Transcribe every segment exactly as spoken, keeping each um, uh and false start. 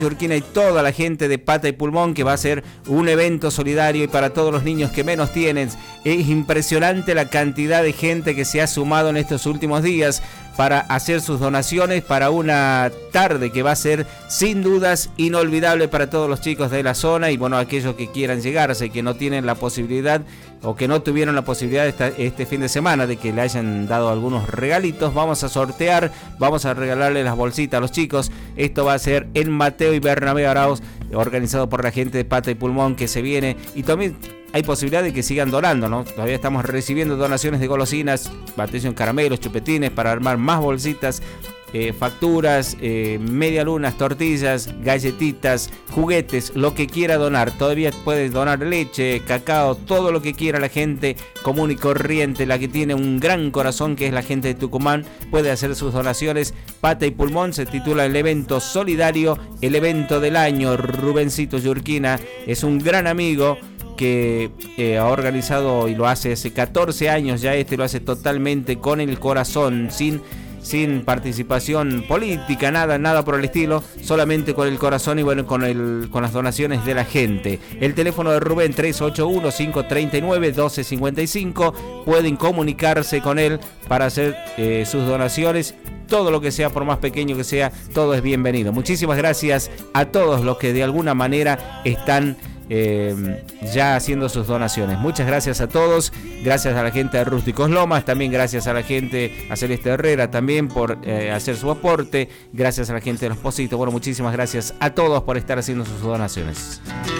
Urquina y toda la gente de Pata y Pulmón, que va a ser un evento solidario y para todos los niños que menos tienen. Es impresionante la cantidad de gente que se ha sumado en estos últimos días para hacer sus donaciones para una tarde que va a ser sin dudas inolvidable para todos los chicos de la zona y bueno, aquellos que quieran llegarse y que no tienen la posibilidad o que no tuvieron la posibilidad esta, este fin de semana de que le hayan dado algunos regalitos. Vamos a sortear, vamos a regalarle las bolsitas a los chicos. Esto va a ser en Mateo y Bernabé Arauz, organizado por la gente de Pata y Pulmón que se viene, y también hay posibilidad de que sigan donando, ¿no? Todavía estamos recibiendo donaciones de golosinas, atención, caramelos, chupetines para armar más bolsitas, eh, facturas, eh, media lunas, tortillas, galletitas, juguetes, lo que quiera donar. Todavía puedes donar leche, cacao, todo lo que quiera la gente común y corriente, la que tiene un gran corazón, que es la gente de Tucumán, puede hacer sus donaciones. Pata y Pulmón se titula el evento solidario, el evento del año. Rubencito Urquina es un gran amigo que eh, ha organizado y lo hace hace catorce años ya. Este lo hace totalmente con el corazón, sin, sin participación política, nada, nada por el estilo, solamente con el corazón y bueno, con, el, con las donaciones de la gente. El teléfono de Rubén tres ocho uno, cinco tres nueve, uno dos cinco cinco, pueden comunicarse con él para hacer eh, sus donaciones. Todo lo que sea, por más pequeño que sea, todo es bienvenido. Muchísimas gracias a todos los que de alguna manera están Eh, ya haciendo sus donaciones. Muchas gracias a todos, gracias a la gente de Rústicos Lomas, también gracias a la gente, a Celeste Herrera también por eh, hacer su aporte, gracias a la gente de Los Positos. Bueno, muchísimas gracias a todos por estar haciendo sus donaciones.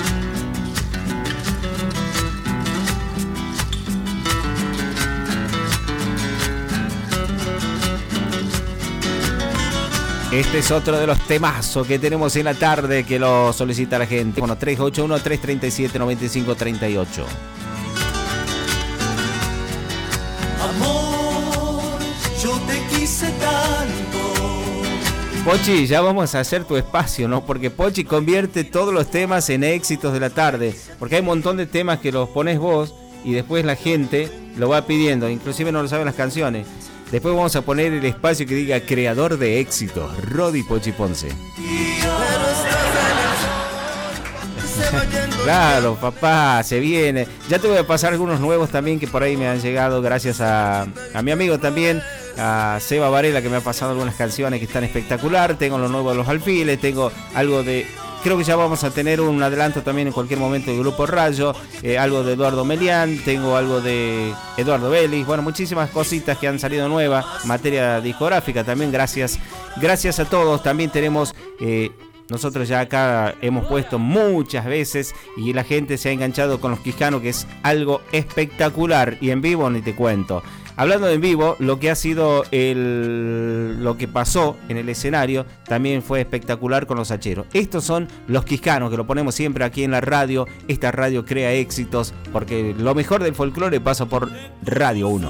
Este es otro de los temazos que tenemos en la tarde que lo solicita la gente. Bueno, tres ocho uno, tres tres siete, nueve cinco tres ocho. Amor, yo te quise tanto. Pochi, ya vamos a hacer tu espacio, ¿no? Porque Pochi convierte todos los temas en éxitos de la tarde. Porque hay un montón de temas que los pones vos y después la gente lo va pidiendo. Inclusive no lo saben las canciones. Después vamos a poner el espacio que diga creador de éxitos, Rodi Pochi Ponce. Claro, papá, se viene. Ya te voy a pasar algunos nuevos también que por ahí me han llegado gracias a, a mi amigo también, a Seba Varela, que me ha pasado algunas canciones que están espectacular. Tengo lo nuevo de Los Alfiles, tengo algo de... Creo que ya vamos a tener un adelanto también en cualquier momento del Grupo Rayo, eh, algo de Eduardo Melián, tengo algo de Eduardo Vélez, bueno, muchísimas cositas que han salido nuevas, materia discográfica también, gracias, gracias a todos. También tenemos, eh, nosotros ya acá hemos puesto muchas veces y la gente se ha enganchado con Los Quiscanos, que es algo espectacular, y en vivo ni te cuento. Hablando de en vivo, lo que ha sido el, lo que pasó en el escenario también fue espectacular con los hacheros. Estos son Los Quiscanos, que lo ponemos siempre aquí en la radio. Esta radio crea éxitos porque lo mejor del folclore pasa por Radio uno.